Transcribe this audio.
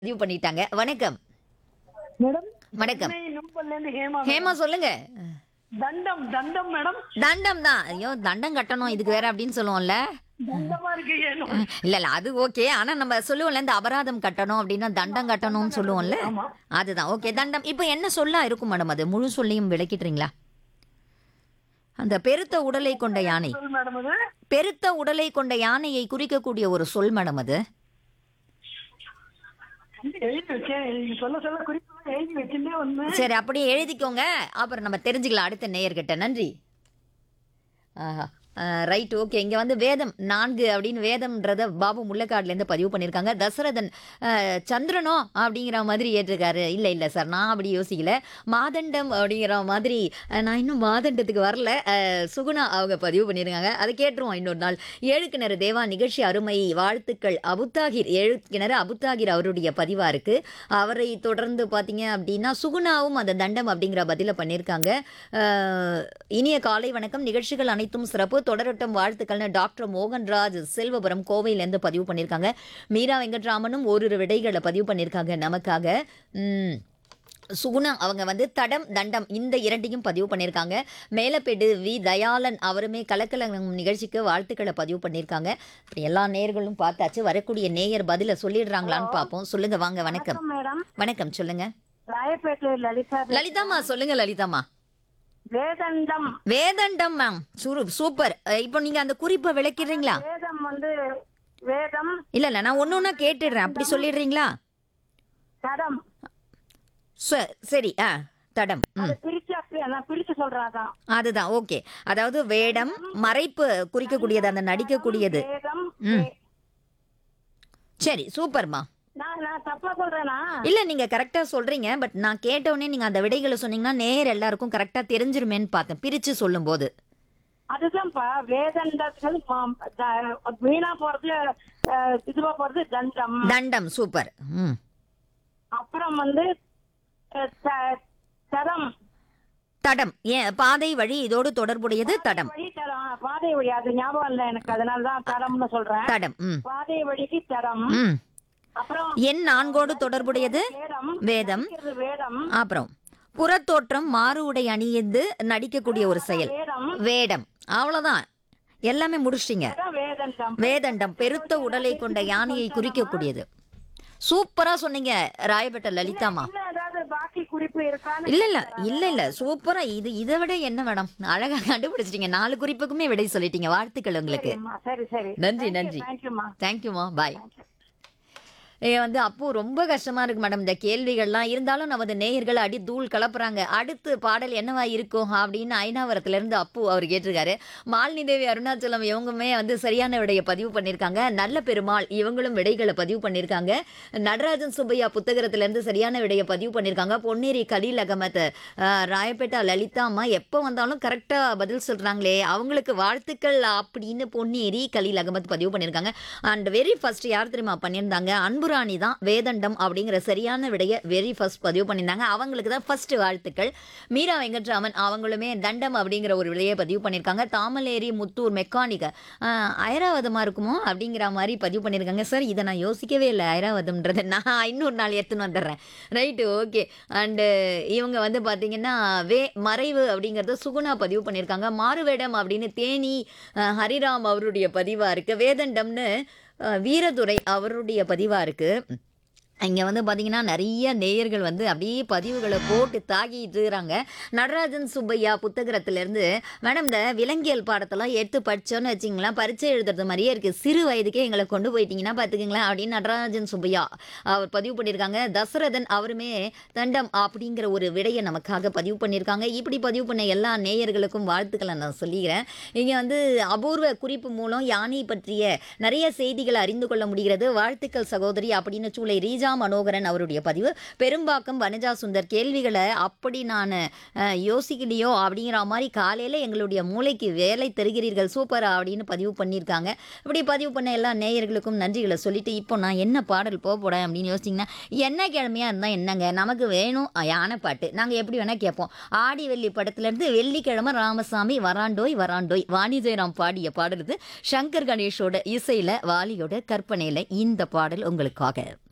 பதிவு பண்ணிட்டாங்க. வணக்கம். மேடம் வணக்கம். சென்னை நும்பல்ல இருந்து ஹேமா ஹேமா மேடம். சொல்லுங்க. தண்டம் தண்டம் மேடம். தண்டம் தான். ஐயோ தண்டம் கட்டணும் இதுக்கு வேற அப்படின்னு சொல்லுவோம்ல. தண்டமா இருக்கு ஏனோ. இல்ல அது ஓகே. ஆனா நம்ம சொல்லுவோம்ல இந்த அபராதம் கட்டணும் அப்படின்னா தண்டம் கட்டணும்னு சொல்லுவோம்ல. ஆமா. அதுதான் ஓகே. தண்டம் இப்போ என்ன சொல்லா இருக்கும் மேடம் அது முழு சொல்லையும் விளக்கிட்டுறீங்களா? அந்த பெருத்த உடலை கொண்ட யானை. சொல் மேடம் அது. பெருத்த உடலை கொண்ட யானையை குறிக்கக்கூடிய ஒரு சொல் மேடம் அது. எழுதி வச்சேன். நீங்க சொல்ல சொல்ல குறிப்பு எழுதி வச்சுட்டே வந்தேன். சரி அப்படியே எழுதிக்கோங்க. அப்புறம் நம்ம தெரிஞ்சுக்கலாம் அடுத்த நேயர்கிட்ட. நன்றி. ஆஹா ரைட் ஓகே. இங்கே வந்து வேதம் 4 அப்படின்னு வேதம்ன்றத பாபு முள்ளக்காடுலேருந்து பதிவு பண்ணியிருக்காங்க. தசரதன் சந்திரனோ அப்படிங்கிற மாதிரி ஏற்றிருக்காரு. இல்லை இல்லை சார் நான் அப்படி யோசிக்கல. மாதண்டம் அப்படிங்கிற மாதிரி நான் இன்னும் மாதண்டத்துக்கு வரல. சுகுணா அவங்க பதிவு பண்ணியிருக்காங்க. அதை கேட்டுருவோம் இன்னொரு நாள். ஏழுக்கிணறு தேவா நிகழ்ச்சி அருமை வாழ்த்துக்கள். அபுத்தாகிர் ஏழுக்கிணறு அபுத்தாகிர் அவருடைய பதிவாக இருக்குது. அவரை தொடர்ந்து பார்த்தீங்க அப்படின்னா சுகுணாவும் அந்த தண்டம் அப்படிங்கிற பதிலை பண்ணியிருக்காங்க. இனிய காலை வணக்கம். நிகழ்ச்சிகள் அனைத்தும் சிறப்பு தொடரட்டும் வாழ்த்துக்கள்னு டாக்டர் மோகன்ராஜ் செல்வபுரம் கோவையிலேருந்து பதிவு பண்ணியிருக்காங்க. மீரா வெங்கட்ராமனும் ஓரிரு விடைகளை பதிவு பண்ணியிருக்காங்க நமக்காக. சுகுணா அவங்க வந்து தடம் தண்டம் இந்த இரண்டையும் பதிவு பண்ணியிருக்காங்க. மேலப்பேடு வி தயாளன் அவருமே கலக்கலங்கம் நிகழ்ச்சிக்கு வாழ்த்துக்களை பதிவு பண்ணியிருக்காங்க. இப்படி எல்லா நேயர்களும் பார்த்தாச்சு. வரக்கூடிய நேயர் பதிலை சொல்லிடுறாங்களான்னு பார்ப்போம். சொல்லுங்க வாங்க. வணக்கம். மேடம் வணக்கம் சொல்லுங்க. ராயப்பேட்டை லலிதா. லலிதாமா சொல்லுங்க. லலிதாமா வேதண்டம். வேதண்டம் மேம் சூப்பர். இப்போ நீங்க அந்த குறிப்பை விளக்கிடுறீங்களா? வேதம் வந்து வேதம் இல்ல இல்ல நான் ஒன்று ஒன்றா கேட்டுடுறேன். அப்படி சொல்லிடுறீங்களா? தடம். சரி தடம். அது பிரிச்சு அப்படியே நான் பிரிச்சு சொல்றாதான். அதுதான் ஓகே. அதாவது வேடம் மறைப்பு குறிக்கக்கூடியது அந்த நடிக்கக்கூடியது. வேதம். சரி சூப்பர்மா. நான் தப்பா சொல்றேனா? இல்ல நீங்க கரெக்டா சொல்றீங்க. பட் நான் கேட்டவுடனே நீங்க அந்த விடைகளை சொன்னீங்கன்னா நேர் எல்லாருக்கும் கரெக்டா தெரிஞ்சிருமேன்னு பார்த்தேன் பிரிச்சு சொல்லும் போது. அதுதான்ப்பா வேதண்டத்துக்கு வீணா போறது இதுவா போறது தண்டம். தண்டம் சூப்பர். அப்புறம் வந்து தடம். தடம் ஏன் பாதை வழி இதோடு தொடர்புடையது தடம். வழி தடம். பாதை வழி அது ஞாபகம் இல்லை எனக்கு. அதனாலதான் தடம்னு சொல்றேன். தடம். பாதை வழிக்கு தடம். அப்புறம் எண் 4ஓடு தொடர்புடையது வேதம். வேதம். அப்புறம் புறத்தோற்றம் மாறு உடை அணிந்து நடிக்கக்கூடிய ஒரு செயல் வேடம். அவ்வளவுதான் எல்லாமே முடிச்சிட்டீங்க. வேதண்டம். வேதண்டம் பெருத்த உடலை கொண்ட யானையை குறிக்கக்கூடியது. சூப்பரா சொன்னீங்க ராயப்பேட்டை லலிதாமா. ஏதாவது பாக்கி குறிப்பு இருக்கான்னு? இல்ல இல்ல இல்ல இல்ல சூப்பரா. இதை விட என்ன மேடம் அழகா கண்டுபிடிச்சிட்டீங்க. 4 குறிப்புக்குமே விடை சொல்லிட்டீங்க. வாழ்த்துக்கள் உங்களுக்கு. சரி சரி. நன்றி நன்றி. தேங்க்யூமா பாய். வந்து அப்போ ரொம்ப கஷ்டமா இருக்கு மேடம் இந்த கேள்விகள்லாம். இருந்தாலும் நமது நேயர்கள் அடி தூள் கலப்புறாங்க. அடுத்து பாடல் என்னவா இருக்கும் அப்படின்னு ஐநாவரத்துல இருந்து அப்பு அவர் கேட்டிருக்காரு. மாலினி தேவி அருணாச்சலம் இவங்குமே வந்து சரியான விடையை பதிவு பண்ணியிருக்காங்க. நல்ல பெருமாள் இவங்களும் விடைகளை பதிவு பண்ணியிருக்காங்க. நடராஜன் சுப்பையா புத்தகத்துல இருந்து சரியான விடையை பதிவு பண்ணியிருக்காங்க. பொன்னேரி கலீல் அகமத் ராயப்பேட்டா லலிதா அம்மா எப்போ வந்தாலும் கரெக்டா பதில் சொல்றாங்களே அவங்களுக்கு வாழ்த்துக்கள் அப்படின்னு பொன்னேரி கலீல் அகமத் பதிவு பண்ணியிருக்காங்க. அண்ட் வெரி ஃபர்ஸ்ட் யார் தெரியுமா பண்ணியிருந்தாங்க? அன்புராணி தான் வேதண்டம் அப்படிங்கிற சரியான விடைய வெரி ஃபர்ஸ்ட் பதிவு பண்ணியிருந்தாங்க. அவங்களுக்கு தான் ஃபர்ஸ்ட் வாழ்த்துக்கள். மீரா வெங்கட்ராமன் அவங்களுமே தண்டம் அப்படிங்கிற ஒரு விடையை பதிவு பண்ணியிருக்காங்க. தாமலேரி முத்தூர் மெக்கானிக்க ஐராவதமாக இருக்குமோ அப்படிங்கிற மாதிரி பதிவு பண்ணியிருக்காங்க. சார் இதை நான் யோசிக்கவே இல்லை. ஐராவதம்ன்றது நான் இன்னொரு நாள் எடுத்துன்னு வந்துடுறேன். Right okay. அண்டு இவங்க வந்து பார்த்தீங்கன்னா மறைவு அப்படிங்கிறத சுகுணா பதிவு பண்ணியிருக்காங்க. மாறுவேடம் அப்படின்னு தேனி ஹரிராம் அவருடைய பதிவாக இருக்குது. வேதண்டம்னு வீரதுரை அவருடைய பதிவாக இருக்குது. இங்கே வந்து பார்த்தீங்கன்னா நிறைய நேயர்கள் வந்து அப்படியே பதிவுகளை போட்டு தாக்கிட்டு இருக்கிறாங்க. நடராஜன் சுப்பையா புத்தகத்திலேருந்து மேடம் இந்த விலங்கியல் பாடத்தெல்லாம் எடுத்து படித்தோன்னு வச்சிங்களேன் பரீட்சை எழுதுறது மாதிரியே இருக்குது. சிறு வயதுக்கே எங்களை கொண்டு போயிட்டீங்கன்னா பார்த்துக்குங்களேன் அப்படின்னு நடராஜன் சுப்பையா அவர் பதிவு பண்ணியிருக்காங்க. தசரதன் அவருமே தண்டம் அப்படிங்கிற ஒரு விடையை நமக்காக பதிவு பண்ணியிருக்காங்க. இப்படி பதிவு பண்ண எல்லா நேயர்களுக்கும் வாழ்த்துக்களை நான் சொல்லிக்கிறேன். இங்கே வந்து அபூர்வ குறிப்பு மூலம் யானை பற்றிய நிறைய செய்திகளை அறிந்து கொள்ள முடிகிறது. வாழ்த்துக்கள் சகோதரி அப்படின்னு சூளை ரீஜா மனோகரன் அவருடைய பதிவு. பெரும்பாக்கம் வனஜா சுந்தர் கேள்விகளை அப்படி நான் யோசிக்கலையோ அப்படிங்கிற மாதிரி காலையில் எங்களுடைய மூளைக்கு வேலை தருகிறீர்கள் சூப்பரா அப்படின்னு பதிவு பண்ணியிருக்காங்க. இப்படி பதிவு பண்ண எல்லா நேயர்களுக்கும் நன்றிகளை சொல்லிட்டு இப்போ நான் என்ன பாடல் போக போகிறேன் அப்படின்னு யோசிச்சிங்கன்னா என்ன கிழமையாக இருந்தால் என்னங்க நமக்கு வேணும் யானை பாட்டு நாங்கள் எப்படி வேணால் கேட்போம். ஆடி வெள்ளி படத்துலேருந்து வெள்ளிக்கிழமை ராமசாமி வராண்டோய் வராண்டோய் வாணி ஜெயராம் பாடிய பாடல் இது. சங்கர் கணேஷோட இசையில் வாலியோட கற்பனையில் இந்த பாடல் உங்களுக்காக.